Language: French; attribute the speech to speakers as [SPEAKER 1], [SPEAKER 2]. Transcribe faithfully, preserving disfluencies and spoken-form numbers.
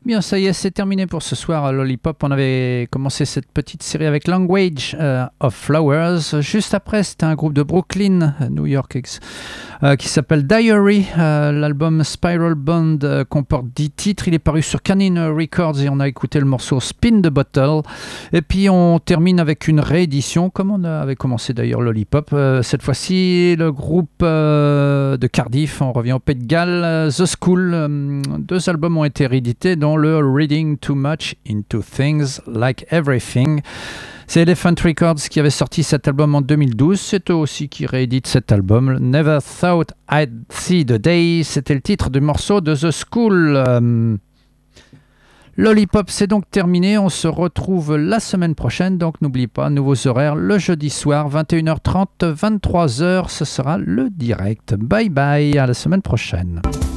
[SPEAKER 1] Bien, ça y est, c'est terminé pour ce soir à Lollipop. On avait commencé cette petite série avec Language euh, of Flowers. Juste après, c'était un groupe de Brooklyn, New York, euh, qui s'appelle Diary. Euh, l'album Spiral Bond euh, comporte dix titres. Il est paru sur Canine Records et on a écouté le morceau Spin the Bottle. Et puis, on termine avec une réédition, comme on avait commencé d'ailleurs Lollipop. Euh, cette fois-ci, le groupe euh, de Cardiff. On revient au Pays de Galles, euh, The School. Euh, deux albums ont été réédités, dont le Reading Too Much Into Things Like Everything. C'est Elephant Records qui avait sorti cet album en deux mille douze. C'est eux aussi qui rééditent cet album. Never Thought I'd See the Day. C'était le titre du morceau de The School. Euh, Lollipop, c'est donc terminé. On se retrouve la semaine prochaine. Donc n'oublie pas, nouveaux horaires le jeudi soir, vingt et une heures trente, vingt-trois heures. Ce sera le direct. Bye bye, à la semaine prochaine.